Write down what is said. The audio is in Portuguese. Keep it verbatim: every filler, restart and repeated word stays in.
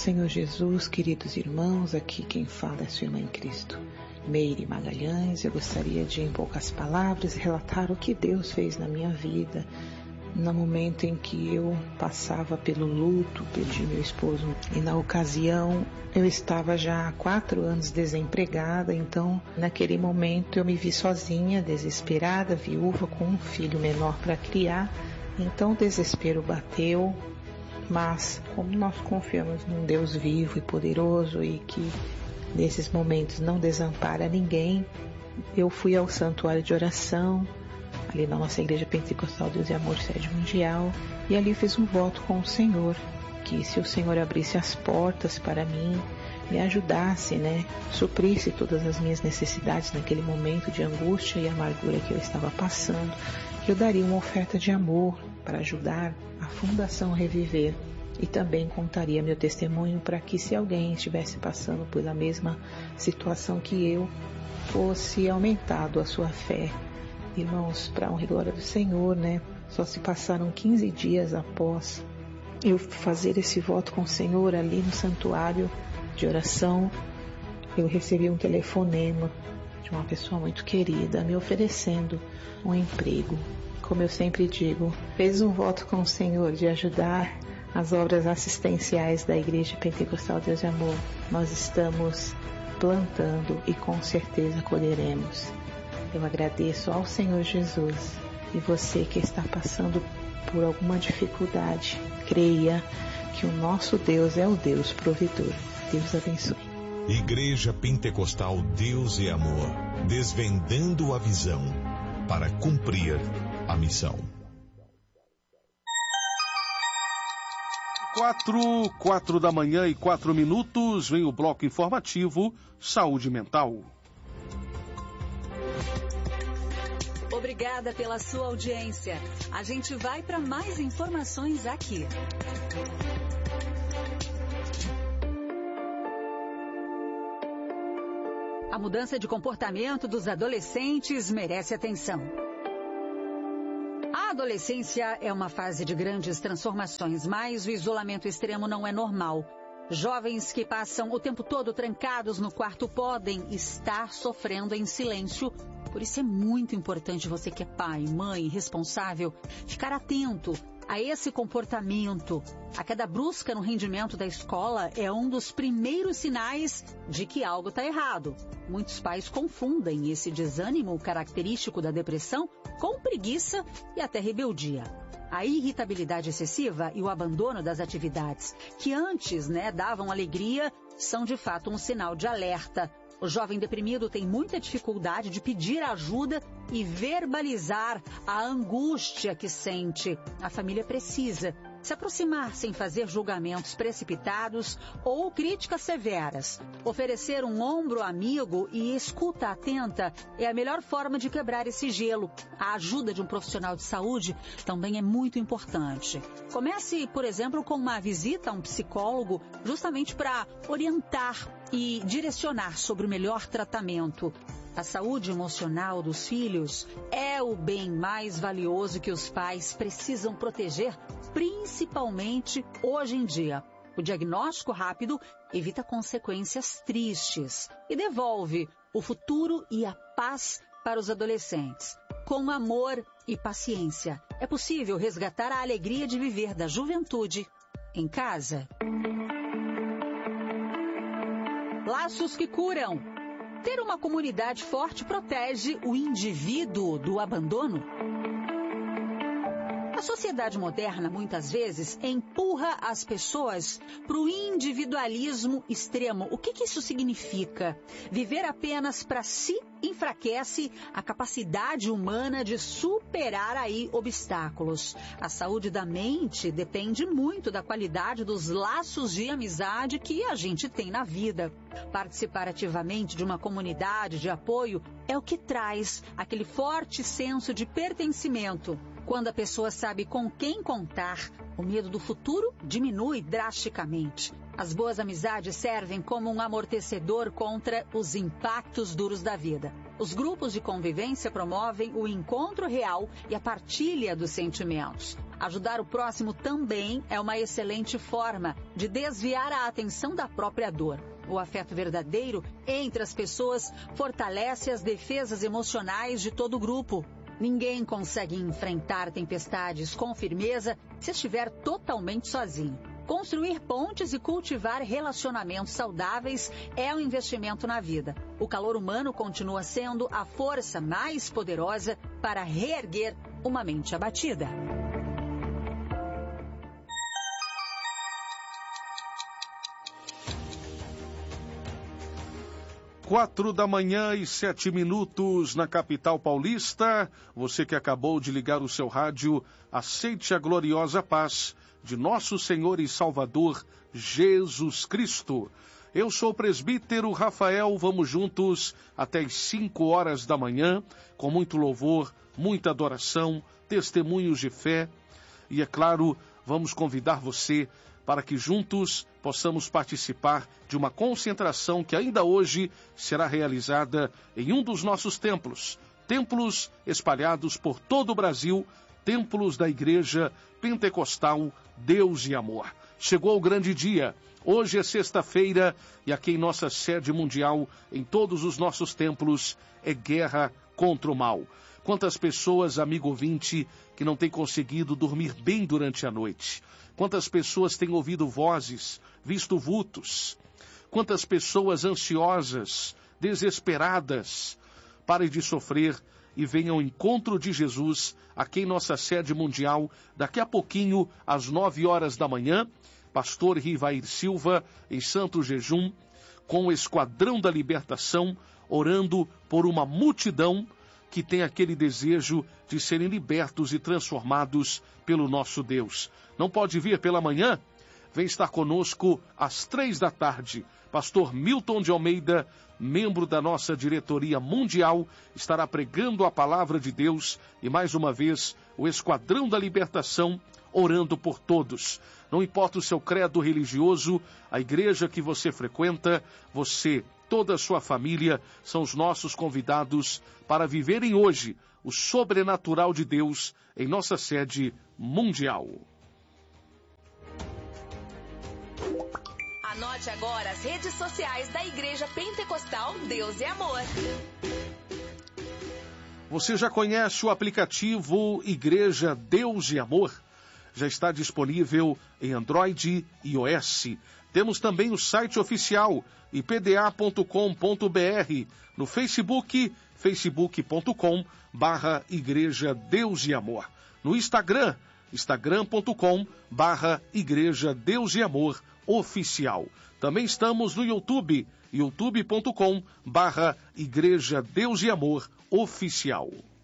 Senhor Jesus, queridos irmãos, aqui quem fala é sua irmã em Cristo, Meire Magalhães. Eu gostaria de, em poucas palavras, relatar o que Deus fez na minha vida, no momento em que eu passava pelo luto, perdi meu esposo, e na ocasião eu estava já há quatro anos desempregada. Então naquele momento eu me vi sozinha, desesperada, viúva, com um filho menor para criar. Então o desespero bateu, mas como nós confiamos num Deus vivo e poderoso e que nesses momentos não desampara ninguém, eu fui ao santuário de oração, ali na nossa igreja pentecostal Deus e Amor Sede Mundial, e ali fiz um voto com o Senhor, que se o Senhor abrisse as portas para mim, me ajudasse, né, suprisse todas as minhas necessidades naquele momento de angústia e amargura que eu estava passando, que eu daria uma oferta de amor para ajudar a Fundação Reviver, e também contaria meu testemunho para que, se alguém estivesse passando pela mesma situação que eu, fosse aumentado a sua fé. Irmãos, para a honra e glória do Senhor, né? Só se passaram quinze dias após eu fazer esse voto com o Senhor ali no santuário de oração, eu recebi um telefonema de uma pessoa muito querida me oferecendo um emprego. Como eu sempre digo, fez um voto com o Senhor de ajudar as obras assistenciais da Igreja Pentecostal Deus e Amor. Nós estamos plantando e com certeza colheremos. Eu agradeço ao Senhor Jesus, e você que está passando por alguma dificuldade, creia que o nosso Deus é o Deus provedor. Deus abençoe. Igreja Pentecostal Deus e Amor, desvendando a visão para cumprir a missão. Quatro, quatro da manhã e quatro minutos, vem o bloco informativo Saúde Mental. Obrigada pela sua audiência. A gente vai para mais informações aqui. A mudança de comportamento dos adolescentes merece atenção. A adolescência é uma fase de grandes transformações, mas o isolamento extremo não é normal. Jovens que passam o tempo todo trancados no quarto podem estar sofrendo em silêncio. Por isso é muito importante você que é pai, mãe, responsável, ficar atento a esse comportamento. A queda brusca no rendimento da escola é um dos primeiros sinais de que algo está errado. Muitos pais confundem esse desânimo característico da depressão com preguiça e até rebeldia. A irritabilidade excessiva e o abandono das atividades que antes, né, davam alegria são de fato um sinal de alerta. O jovem deprimido tem muita dificuldade de pedir ajuda e verbalizar a angústia que sente. A família precisa se aproximar sem fazer julgamentos precipitados ou críticas severas. Oferecer um ombro amigo e escuta atenta é a melhor forma de quebrar esse gelo. A ajuda de um profissional de saúde também é muito importante. Comece, por exemplo, com uma visita a um psicólogo, justamente para orientar e direcionar sobre o melhor tratamento. A saúde emocional dos filhos é o bem mais valioso que os pais precisam proteger, principalmente hoje em dia. O diagnóstico rápido evita consequências tristes e devolve o futuro e a paz para os adolescentes. Com amor e paciência, é possível resgatar a alegria de viver da juventude em casa. Laços que curam. Ter uma comunidade forte protege o indivíduo do abandono. A sociedade moderna, muitas vezes, empurra as pessoas para o individualismo extremo. O que, que isso significa? Viver apenas para si enfraquece a capacidade humana de superar aí obstáculos. A saúde da mente depende muito da qualidade dos laços de amizade que a gente tem na vida. Participar ativamente de uma comunidade de apoio é o que traz aquele forte senso de pertencimento. Quando a pessoa sabe com quem contar, o medo do futuro diminui drasticamente. As boas amizades servem como um amortecedor contra os impactos duros da vida. Os grupos de convivência promovem o encontro real e a partilha dos sentimentos. Ajudar o próximo também é uma excelente forma de desviar a atenção da própria dor. O afeto verdadeiro entre as pessoas fortalece as defesas emocionais de todo o grupo. Ninguém consegue enfrentar tempestades com firmeza se estiver totalmente sozinho. Construir pontes e cultivar relacionamentos saudáveis é um investimento na vida. O calor humano continua sendo a força mais poderosa para reerguer uma mente abatida. Quatro da manhã e sete minutos na capital paulista. Você que acabou de ligar o seu rádio, aceite a gloriosa paz de nosso Senhor e Salvador Jesus Cristo. Eu sou o presbítero Rafael, vamos juntos até as cinco horas da manhã, com muito louvor, muita adoração, testemunhos de fé e, é claro, vamos convidar você para que juntos possamos participar de uma concentração que ainda hoje será realizada em um dos nossos templos, templos espalhados por todo o Brasil, templos da Igreja Pentecostal Deus e Amor. Chegou o grande dia, hoje é sexta-feira e aqui em nossa sede mundial, em todos os nossos templos, é guerra contra o mal. Quantas pessoas, amigo ouvinte, que não têm conseguido dormir bem durante a noite. Quantas pessoas têm ouvido vozes, visto vultos. Quantas pessoas ansiosas, desesperadas. Pare de sofrer e venha ao encontro de Jesus, aqui em nossa sede mundial, daqui a pouquinho, às nove horas da manhã, pastor Rivair Silva, em santo jejum, com o Esquadrão da Libertação, orando por uma multidão que tem aquele desejo de serem libertos e transformados pelo nosso Deus. Não pode vir pela manhã? Vem estar conosco às três da tarde. Pastor Milton de Almeida, membro da nossa diretoria mundial, estará pregando a palavra de Deus e, mais uma vez, o Esquadrão da Libertação, orando por todos. Não importa o seu credo religioso, a igreja que você frequenta, você, toda a sua família, são os nossos convidados para viverem hoje o sobrenatural de Deus em nossa sede mundial. Anote agora as redes sociais da Igreja Pentecostal Deus e Amor. Você já conhece o aplicativo Igreja Deus e Amor? Já está disponível em Android e iOS. Temos também o site oficial i p d a ponto com ponto b r, no Facebook, facebook ponto com barra Igreja Deus e Amor. No Instagram, instagram ponto com barra Igreja Deus e Amor Oficial. Também estamos no YouTube, youtube ponto com barra Igreja Deus e Amor Oficial.